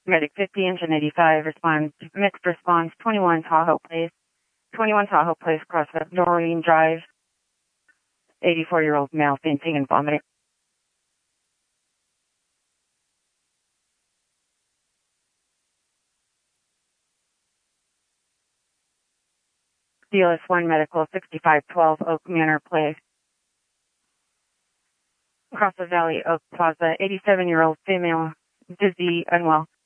Medic 50, Engine 85, responds, mixed response, 21 Tahoe Place. 21 Tahoe Place, across the Doreen Drive. 84-year-old male fainting and vomiting. DLS1 Medical, 6512 Oak Manor Place. Across the Valley Oak Plaza, 87-year-old female, dizzy, unwell.